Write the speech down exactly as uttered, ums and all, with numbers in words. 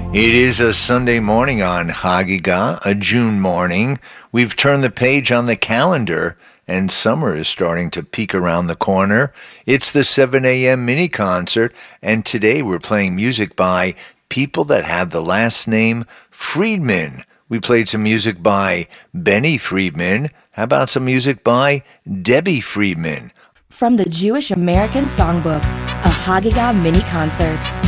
It is a Sunday morning on Chagiga, a June morning. We've turned the page on the calendar, and summer is starting to peek around the corner. It's the seven a.m. mini concert, and today we're playing music by people that have the last name Friedman. We played some music by Benny Friedman. How about some music by Debbie Friedman? From the Jewish American Songbook, a Chagiga mini concert.